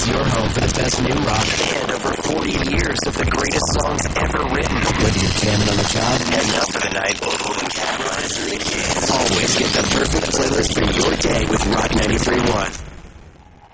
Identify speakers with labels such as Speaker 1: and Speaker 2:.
Speaker 1: Your home for the best new rock.
Speaker 2: And over 40 years of the greatest songs ever written.
Speaker 1: Whether you're jamming on the job,
Speaker 2: heading out for the night, or